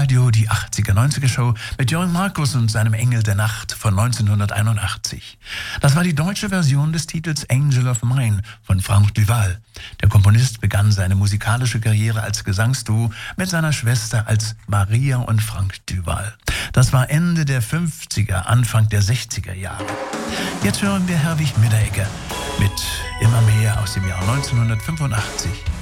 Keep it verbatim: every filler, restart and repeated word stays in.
Radio die achtziger-neunziger-Show mit Jörg Markus und seinem Engel der Nacht von neunzehnhunderteinundachtzig. Das war die deutsche Version des Titels Angel of Mine von Franck Duval. Der Komponist begann seine musikalische Karriere als Gesangsduo mit seiner Schwester als Maria und Franck Duval. Das war Ende der fünfziger, Anfang der sechziger Jahre. Jetzt hören wir Herwig Mitteregger mit Immer mehr aus dem Jahr neunzehnhundertfünfundachtzig.